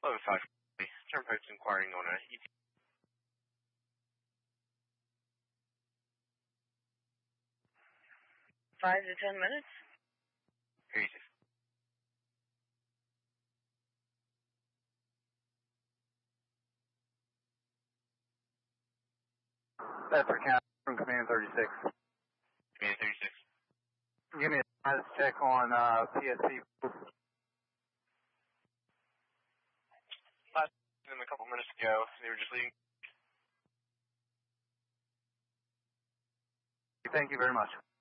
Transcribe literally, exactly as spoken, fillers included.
eleven five. Turnpike's inquiring on a E T. Five to ten minutes. Easy. Bedford County from Command thirty-six. Command thirty-six. Give me a status check on uh, P S C. Last them a couple minutes ago. They were just leaving. Thank you very much.